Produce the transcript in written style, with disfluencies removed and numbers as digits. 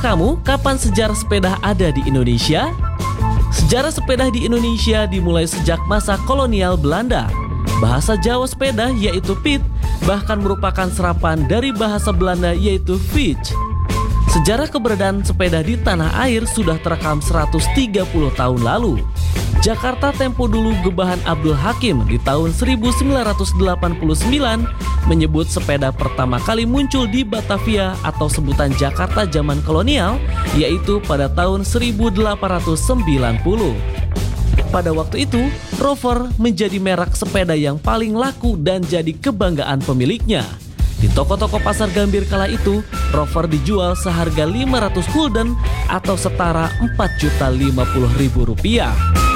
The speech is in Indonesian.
kamu kapan sejarah sepeda ada di Indonesia? Sejarah sepeda di Indonesia dimulai sejak masa kolonial Belanda. Bahasa Jawa sepeda yaitu fiets bahkan merupakan serapan dari bahasa Belanda yaitu fiets. Sejarah keberadaan sepeda di tanah air sudah terekam 130 tahun lalu. Jakarta tempo dulu Gebahan Abdul Hakim di tahun 1989 menyebut sepeda pertama kali muncul di Batavia atau sebutan Jakarta zaman kolonial yaitu pada tahun 1890. Pada waktu itu, Rover menjadi merek sepeda yang paling laku dan jadi kebanggaan pemiliknya. Di toko-toko pasar Gambir kala itu, Rover dijual seharga 500 gulden atau setara Rp4.050.000.